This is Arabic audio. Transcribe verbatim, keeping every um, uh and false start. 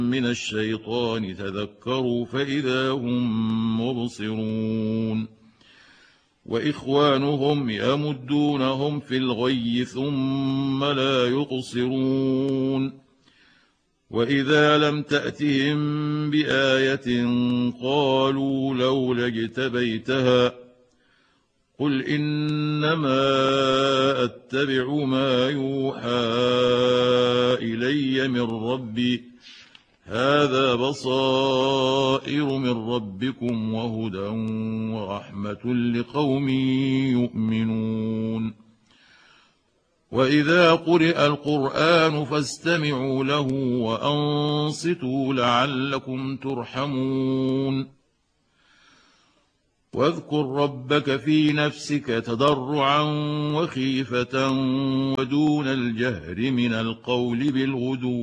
من الشيطان تذكروا فإذا هم مبصرون وإخوانهم يمدونهم في الغي ثم لا يقصرون وإذا لم تأتهم بآية قالوا لولا اجتبيتها قل إنما أتبع ما يوحى إلي من ربي هذا بصائر من ربكم وهدى ورحمة لقوم يؤمنون وإذا قرئ القرآن فاستمعوا له وأنصتوا لعلكم ترحمون واذكر ربك في نفسك تضرعا وخيفة ودون الجهر من القول بالغدو